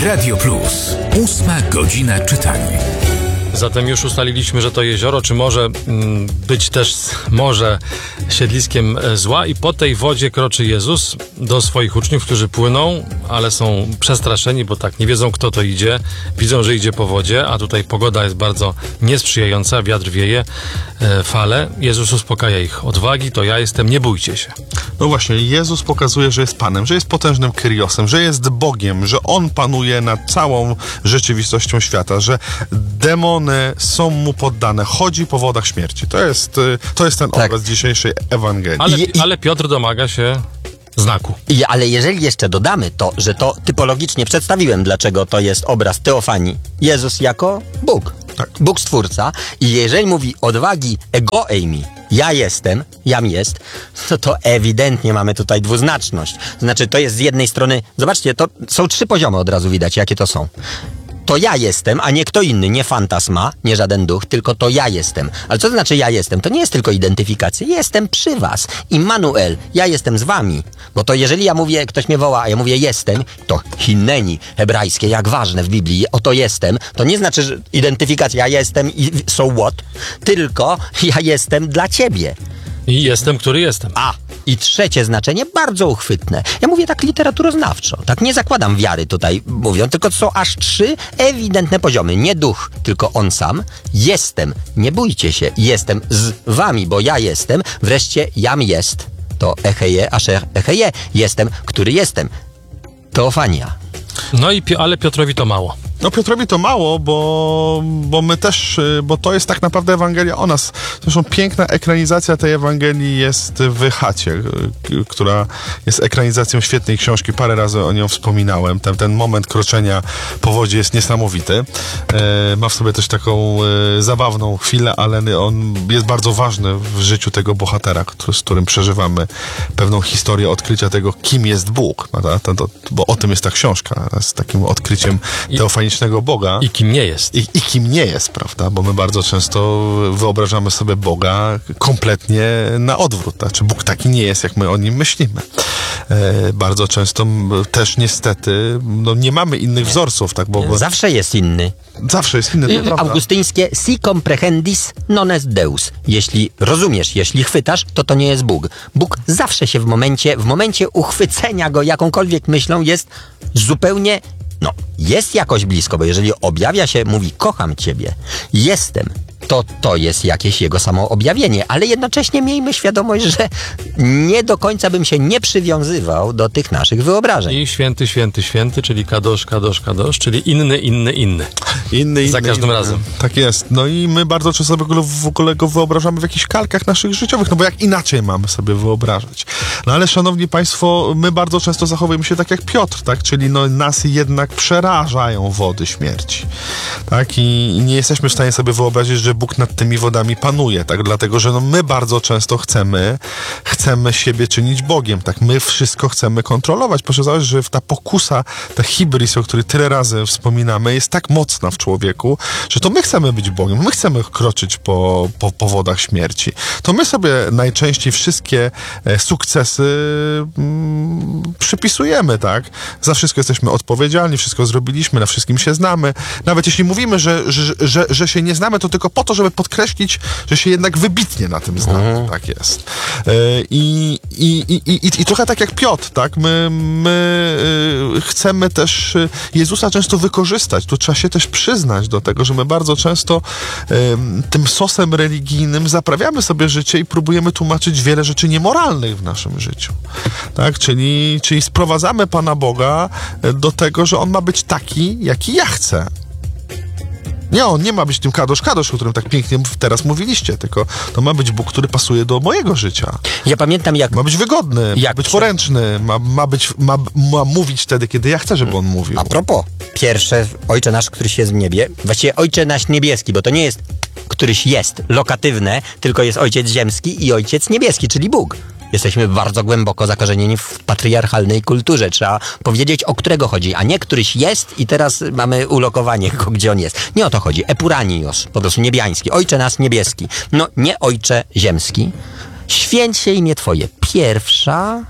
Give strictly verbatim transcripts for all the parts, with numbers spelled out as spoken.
Radio Plus. Ósma godzina czytania. Zatem już ustaliliśmy, że to jezioro, czy może mm, być też może siedliskiem zła, i po tej wodzie kroczy Jezus do swoich uczniów, którzy płyną, ale są przestraszeni, bo tak nie wiedzą, kto to idzie. Widzą, że idzie po wodzie, a tutaj pogoda jest bardzo niesprzyjająca, wiatr wieje, e, fale. Jezus uspokaja ich. Odwagi, to ja jestem, nie bójcie się. No właśnie, Jezus pokazuje, że jest Panem, że jest potężnym Kyriosem, że jest Bogiem, że On panuje nad całą rzeczywistością świata, że demony są Mu poddane, chodzi po wodach śmierci. To jest, to jest ten tak. obraz dzisiejszej Ewangelii. Ale, I, i... ale Piotr domaga się znaku. I, ale jeżeli jeszcze dodamy to, że to typologicznie przedstawiłem, dlaczego to jest obraz teofanii. Jezus jako Bóg. Tak. Bóg Stwórca. I jeżeli mówi odwagi ego eimi, ja jestem, jam jest, to to ewidentnie mamy tutaj dwuznaczność. Znaczy to jest z jednej strony, zobaczcie, to są trzy poziomy, od razu widać, jakie to są. To ja jestem, a nie kto inny, nie fantasma, nie żaden duch, tylko to ja jestem. Ale co to znaczy ja jestem? To nie jest tylko identyfikacja. Jestem przy was. Immanuel, ja jestem z wami. Bo to jeżeli ja mówię, ktoś mnie woła, a ja mówię jestem, to hineni hebrajskie, jak ważne w Biblii, oto jestem, to nie znaczy, że identyfikacja ja jestem i so what, tylko ja jestem dla ciebie. I jestem, który jestem. A, i trzecie znaczenie, bardzo uchwytne. Ja mówię tak literaturoznawczo, tak nie zakładam wiary tutaj mówią, tylko to są aż trzy ewidentne poziomy. Nie duch, tylko on sam. Jestem, nie bójcie się, jestem z wami, bo ja jestem. Wreszcie jam jest, to echeje, asher echeje, jestem, który jestem. Teofania. No i ale Piotrowi to mało. No Piotrowi to mało, bo, bo my też, bo to jest tak naprawdę Ewangelia o nas. Zresztą piękna ekranizacja tej Ewangelii jest w Chacie, która jest ekranizacją świetnej książki. Parę razy o nią wspominałem. Ten, ten moment kroczenia po wodzie jest niesamowity. E, ma w sobie też taką e, zabawną chwilę, ale on jest bardzo ważny w życiu tego bohatera, który, z którym przeżywamy pewną historię odkrycia tego, kim jest Bóg. To, to, to, bo o tym jest ta książka, z takim odkryciem teofanii Boga. I kim nie jest. I, I kim nie jest, prawda? Bo my bardzo często wyobrażamy sobie Boga kompletnie na odwrót. Znaczy Bóg taki nie jest, jak my o Nim myślimy. E, bardzo często też niestety no, nie mamy innych nie. wzorców. Tak? Bo, bo zawsze jest inny. Zawsze jest inny, to prawda. Augustyńskie si comprehendis non est Deus. Jeśli rozumiesz, jeśli chwytasz, to to nie jest Bóg. Bóg zawsze się w momencie, w momencie uchwycenia Go jakąkolwiek myślą jest zupełnie No, jest jakoś blisko, bo jeżeli objawia się, mówi kocham ciebie, jestem, to to jest jakieś jego samo objawienie, ale jednocześnie miejmy świadomość, że nie do końca bym się nie przywiązywał do tych naszych wyobrażeń. I święty, święty, święty, czyli kadosz, kadosz, kadosz, czyli inny, inny, inny. Inny, inny. Za każdym inny. razem. Tak jest. No i my bardzo często w ogóle go wyobrażamy w jakichś kalkach naszych życiowych, no bo jak inaczej mamy sobie wyobrażać. No ale szanowni państwo, my bardzo często zachowujemy się tak jak Piotr, tak? Czyli no nas jednak przerażają wody śmierci. Tak? I, i nie jesteśmy w stanie sobie wyobrazić, że Bóg nad tymi wodami panuje, tak? Dlatego, że no my bardzo często chcemy, chcemy siebie czynić Bogiem, tak? My wszystko chcemy kontrolować. Proszę zauważyć, że ta pokusa, ta hybris, o której tyle razy wspominamy, jest tak mocna w człowieku, że to my chcemy być Bogiem, my chcemy kroczyć po, po, po wodach śmierci. To my sobie najczęściej wszystkie e, sukcesy mm, przypisujemy, tak? Za wszystko jesteśmy odpowiedzialni, wszystko zrobiliśmy, na wszystkim się znamy. Nawet jeśli mówimy, że, że, że, że się nie znamy, to tylko po to, żeby podkreślić, że się jednak wybitnie na tym znamy. Mhm. Tak jest. E, i, i, i, i, I trochę tak jak Piotr, tak? My, my e, chcemy też Jezusa często wykorzystać. Tu trzeba się też przyznać do tego, że my bardzo często e, tym sosem religijnym zaprawiamy sobie życie i próbujemy tłumaczyć wiele rzeczy niemoralnych w naszym życiu. Tak? Czyli, czyli sprowadzamy Pana Boga do tego, że On ma być taki, jaki ja chcę. Nie, On nie ma być tym kadosz, kadosz, o którym tak pięknie teraz mówiliście, tylko to ma być Bóg, który pasuje do mojego życia. Ja pamiętam jak... Ma być wygodny, jak ma być poręczny, ma, ma, być, ma, ma mówić wtedy, kiedy ja chcę, żeby On mówił. A propos, pierwsze, Ojcze nasz, któryś jest w niebie, właściwie Ojcze nasz niebieski, bo to nie jest któryś jest lokatywne, tylko jest Ojciec ziemski i Ojciec niebieski, czyli Bóg. Jesteśmy bardzo głęboko zakorzenieni w patriarchalnej kulturze. Trzeba powiedzieć, o którego chodzi, a nie któryś jest i teraz mamy ulokowanie go, gdzie on jest. Nie o to chodzi. Epuranios, po prostu niebiański. Ojcze nasz niebieski. No, nie Ojcze ziemski. Święć się imię Twoje. Pierwsza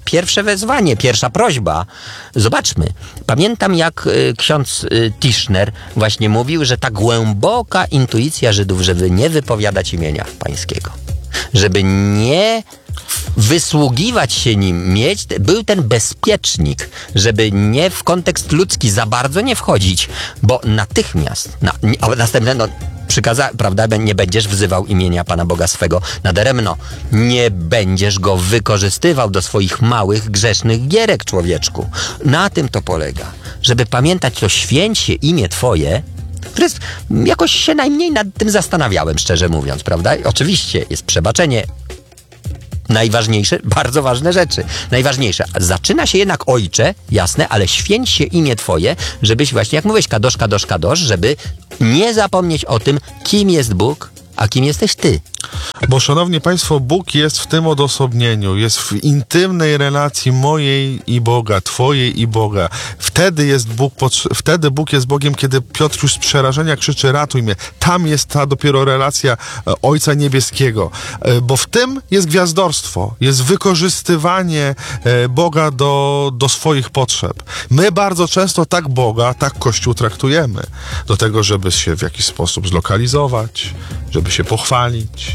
pierwsze wezwanie, pierwsza prośba. Zobaczmy. Pamiętam, jak y, ksiądz y, Tischner właśnie mówił, że ta głęboka intuicja Żydów, żeby nie wypowiadać imienia Pańskiego, żeby nie wysługiwać się nim, mieć, był ten bezpiecznik, żeby nie w kontekst ludzki za bardzo nie wchodzić, bo natychmiast, na, a następne, no, przykaza, prawda, nie będziesz wzywał imienia Pana Boga swego nadaremno, nie będziesz go wykorzystywał do swoich małych, grzesznych gierek, człowieczku. Na tym to polega, żeby pamiętać, to święć się imię Twoje, które jest, jakoś się najmniej nad tym zastanawiałem, szczerze mówiąc, prawda? I oczywiście jest przebaczenie, najważniejsze, bardzo ważne rzeczy. Najważniejsze. Zaczyna się jednak Ojcze, jasne, ale święć się imię Twoje, żebyś właśnie, jak mówiłeś, kadosz, kadosz, kadosz, żeby nie zapomnieć o tym, kim jest Bóg, a kim jesteś Ty. Bo, szanowni państwo, Bóg jest w tym odosobnieniu, jest w intymnej relacji mojej i Boga, Twojej i Boga. Wtedy jest Bóg, wtedy Bóg jest Bogiem, kiedy Piotr już z przerażenia krzyczy: ratuj mnie. Tam jest ta dopiero relacja Ojca Niebieskiego. Bo w tym jest gwiazdorstwo, jest wykorzystywanie Boga do, do swoich potrzeb. My bardzo często tak Boga, tak Kościół traktujemy. Do tego, żeby się w jakiś sposób zlokalizować, żeby się pochwalić.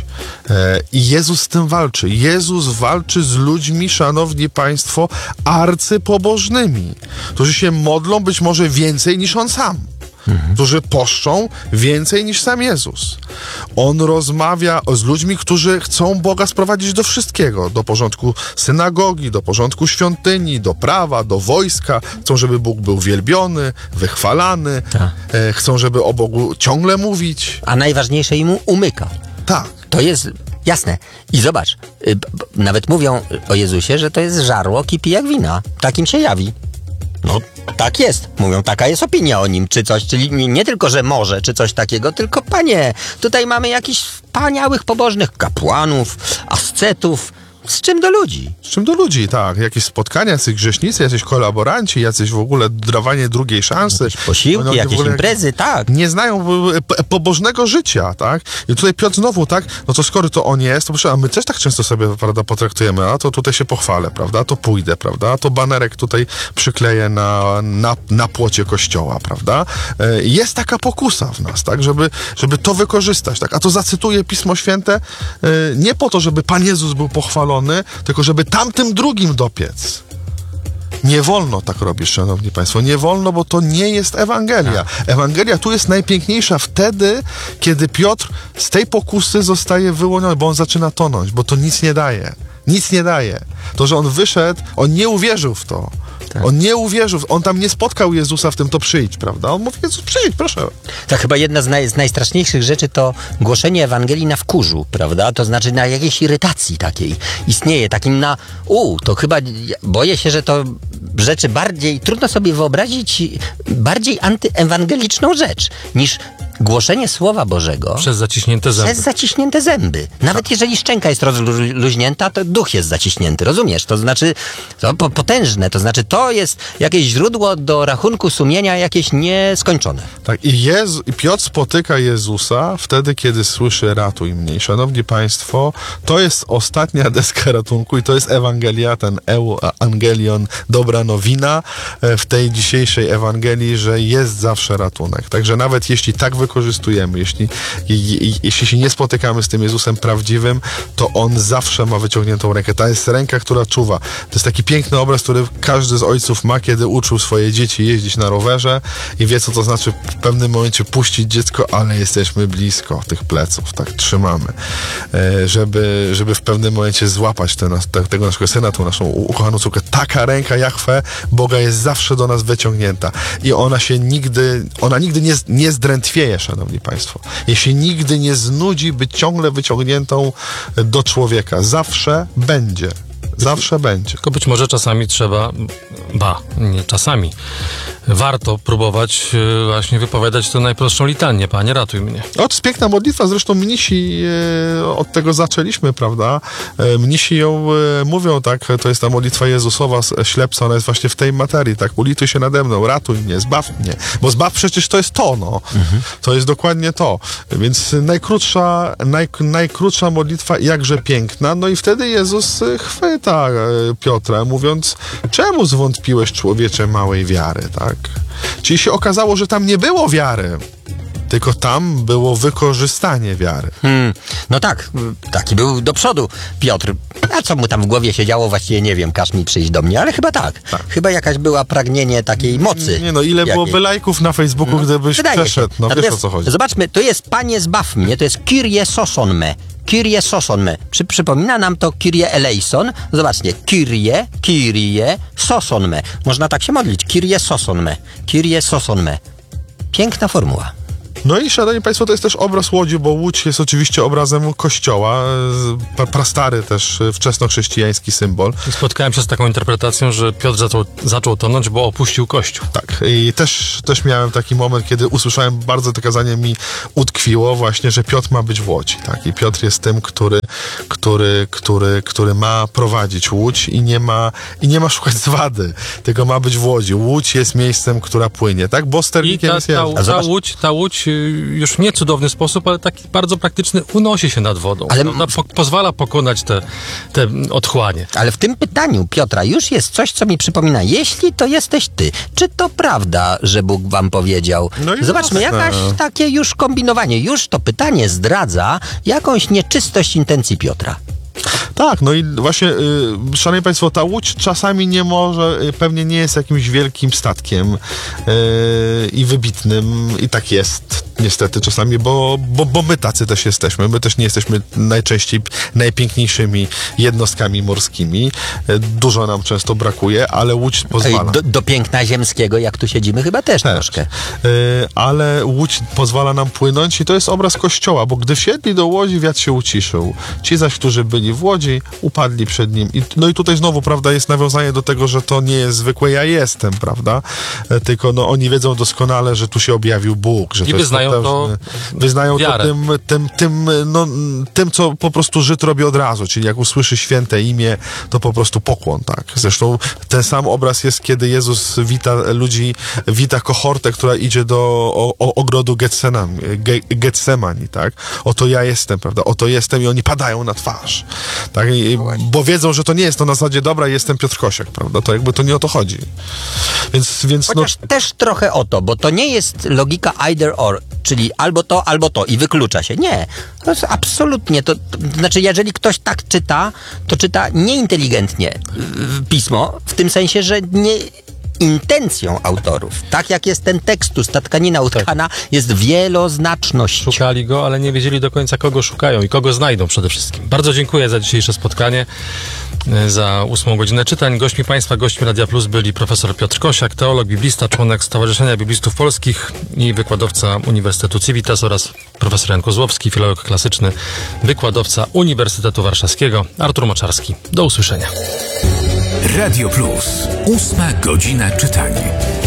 I Jezus z tym walczy. Jezus walczy z ludźmi, szanowni państwo, arcypobożnymi, którzy się modlą być może więcej niż On sam. Mhm. Którzy poszczą więcej niż sam Jezus. On rozmawia z ludźmi, którzy chcą Boga sprowadzić do wszystkiego. Do porządku synagogi, do porządku świątyni, do prawa, do wojska. Chcą, żeby Bóg był wielbiony, wychwalany. Tak. E, chcą, żeby o Bogu ciągle mówić. A najważniejsze, im umyka. Tak. To jest jasne. I zobacz, y, b, nawet mówią o Jezusie, że to jest żarło, kipi jak wina. Takim się jawi. No, tak jest. Mówią, taka jest opinia o nim, czy coś. Czyli nie, nie tylko, że może, czy coś takiego, tylko panie, tutaj mamy jakichś wspaniałych, pobożnych kapłanów, ascetów. Z czym do ludzi? Z czym do ludzi, tak. Jakieś spotkania, jacyś grzesznicy, jacyś kolaboranci, jacyś w ogóle dawanie drugiej szansy. Jakieś posiłki, no, jakieś imprezy, tak. Nie znają pobożnego życia, tak. I tutaj Piotr znowu, tak, no to skoro to on jest, to proszę, a my też tak często sobie, prawda, potraktujemy, a to tutaj się pochwalę, prawda, a to pójdę, prawda, a to banerek tutaj przykleję na, na, na płocie kościoła, prawda. Jest taka pokusa w nas, tak, żeby, żeby to wykorzystać, tak. A to zacytuję Pismo Święte nie po to, żeby Pan Jezus był pochwalony, tylko żeby tamtym drugim dopiec. Nie wolno tak robić, szanowni państwo. Nie wolno, bo to nie jest Ewangelia. Ewangelia tu jest najpiękniejsza wtedy, kiedy Piotr z tej pokusy zostaje wyłoniony, bo on zaczyna tonąć, bo to nic nie daje. Nic nie daje. To, że on wyszedł, on nie uwierzył w to. Tak. On nie uwierzył, on tam nie spotkał Jezusa w tym, to przyjdź, prawda? On mówi: Jezus, przyjdź, proszę. To chyba jedna z, naj, z najstraszniejszych rzeczy to głoszenie Ewangelii na wkurzu, prawda? To znaczy na jakiejś irytacji takiej istnieje, takim na u, to chyba boję się, że to rzeczy bardziej, trudno sobie wyobrazić bardziej antyewangeliczną rzecz niż głoszenie Słowa Bożego przez zaciśnięte zęby. Przez zaciśnięte zęby. Nawet jeżeli szczęka jest rozluźnięta, to duch jest zaciśnięty, rozumiesz? To znaczy, to potężne, to znaczy to jest jakieś źródło do rachunku sumienia, jakieś nieskończone. Tak, i, Jezu, i Piotr spotyka Jezusa wtedy, kiedy słyszy: ratuj mnie. I szanowni państwo, to jest ostatnia deska ratunku i to jest Ewangelia, ten Ewangelion, dobra nowina w tej dzisiejszej Ewangelii, że jest zawsze ratunek. Także nawet jeśli tak wykorzystujemy, jeśli, je, jeśli się nie spotykamy z tym Jezusem prawdziwym, to On zawsze ma wyciągniętą rękę. To jest ręka, która czuwa. To jest taki piękny obraz, który każdy z ojców ma, kiedy uczył swoje dzieci jeździć na rowerze i wie, co to znaczy w pewnym momencie puścić dziecko, ale jesteśmy blisko tych pleców, tak, trzymamy. E, żeby, żeby w pewnym momencie złapać ten, te, tego naszego syna, tą naszą ukochaną córkę. Taka ręka Jahwe, Boga, jest zawsze do nas wyciągnięta. I ona się nigdy, ona nigdy nie, nie zdrętwieje, szanowni państwo. Jeśli nigdy nie znudzi być ciągle wyciągniętą do człowieka. Zawsze będzie. Zawsze będzie. Tylko być może czasami trzeba, ba, nie czasami, warto próbować właśnie wypowiadać tę najprostszą litanię. Panie, ratuj mnie. O, to jest piękna modlitwa, zresztą mnisi e, od tego zaczęliśmy, prawda? E, mnisi ją e, mówią, tak, to jest ta modlitwa Jezusowa, ślepca, ona jest właśnie w tej materii, tak, ulituj się nade mną, ratuj mnie, zbaw mnie, bo zbaw przecież to jest to, no. Mhm. To jest dokładnie to. Więc najkrótsza, naj, najkrótsza modlitwa, jakże piękna, no i wtedy Jezus chwyta pyta e, Piotra, mówiąc, czemu zwątpiłeś, człowiecze małej wiary, tak? Czyli się okazało, że tam nie było wiary, tylko tam było wykorzystanie wiary. Hmm, no tak, taki był do przodu Piotr. A co mu tam w głowie się działo, właściwie nie wiem, każ mi przyjść do mnie, ale chyba tak. Tak. Chyba jakaś była pragnienie takiej mocy. Nie no, ile jakiej. byłoby lajków na Facebooku, gdybyś Wydaje przeszedł, się. no wiesz Natomiast o co chodzi. Zobaczmy, to jest Panie zbaw mnie, to jest Kyrie soson me. Kyrie soson me. Przy, przypomina nam to Kyrie eleison. Zobaczcie, Kyrie, Kyrie soson me. Można tak się modlić. Kyrie soson me. Kyrie soson me. Piękna formuła. No i szanowni państwo, to jest też obraz Łodzi, bo Łódź jest oczywiście obrazem kościoła, pra- prastary też wczesnochrześcijański symbol. Spotkałem się z taką interpretacją, że Piotr zaczął, zaczął tonąć, bo opuścił kościół. Tak, i też, też miałem taki moment, kiedy usłyszałem, bardzo to kazanie mi utkwiło właśnie, że Piotr ma być w Łodzi, tak, i Piotr jest tym, który, który, który, który ma prowadzić Łódź i nie ma, i nie ma szukać zwady, tylko ma być w Łodzi. Łódź jest miejscem, która płynie, tak, bo I sternikiem ta, jest ta, Jezus. ta, zobacz- łódź, ta łódź y, już w niecudowny sposób, ale taki bardzo praktyczny, unosi się nad wodą. Ale- Ale... Po, pozwala pokonać te, te otchłanie. Ale w tym pytaniu Piotra już jest coś, co mi przypomina. Jeśli to jesteś ty, czy to prawda, że Bóg wam powiedział? No i Zobaczmy, jasne. jakaś takie już kombinowanie. Już to pytanie zdradza jakąś nieczystość intencji Piotra. Tak, no i właśnie, y, szanowni państwo, ta Łódź czasami nie może, y, pewnie nie jest jakimś wielkim statkiem y, i wybitnym, i tak jest niestety czasami, bo, bo, bo my tacy też jesteśmy, my też nie jesteśmy najczęściej najpiękniejszymi jednostkami morskimi, y, dużo nam często brakuje, ale Łódź pozwala. Do, do piękna ziemskiego, jak tu siedzimy, chyba też, Też. troszkę. Y, ale Łódź pozwala nam płynąć i to jest obraz Kościoła, bo gdy wsiedli do Łodzi, wiatr się uciszył. Ci zaś, którzy byli w Łodzi, upadli przed nim. I, no i tutaj znowu, prawda, jest nawiązanie do tego, że to nie jest zwykłe ja jestem, prawda? E, tylko no oni wiedzą doskonale, że tu się objawił Bóg. Że I to wyznają jest to potężny- Wyznają wiarę. to tym, tym, tym, no, tym, co po prostu Żyd robi od razu, czyli jak usłyszy święte imię, to po prostu pokłon, tak? Zresztą ten sam obraz jest, kiedy Jezus wita ludzi, wita kohortę, która idzie do o, o, ogrodu Getsemani, Ge, Getsemani, tak? Oto ja jestem, prawda? Oto jestem i oni padają na twarz, tak? I, bo wiedzą, że to nie jest to na zasadzie dobra, jestem Piotr Kosiak, prawda? To jakby to nie o to chodzi. Więc, więc no, Chociaż też trochę o to, bo to nie jest logika either or, czyli albo to, albo to i wyklucza się. Nie, to jest absolutnie, to, to znaczy jeżeli ktoś tak czyta, to czyta nieinteligentnie y, pismo, w tym sensie, że nie intencją autorów, tak jak jest ten tekstus, ta tkanina utkana, jest wieloznaczność. Szukali go, ale nie wiedzieli do końca, kogo szukają i kogo znajdą przede wszystkim. Bardzo dziękuję za dzisiejsze spotkanie, e, za ósmą godzinę czytań. Gośćmi Państwa, gośćmi Radia Plus byli profesor Piotr Kosiak, teolog, biblista, członek Stowarzyszenia Biblistów Polskich i wykładowca Uniwersytetu Civitas oraz profesor Jan Kozłowski, filolog klasyczny, wykładowca Uniwersytetu Warszawskiego, Artur Moczarski. Do usłyszenia. Radio Plus. Ósma godzina czytania.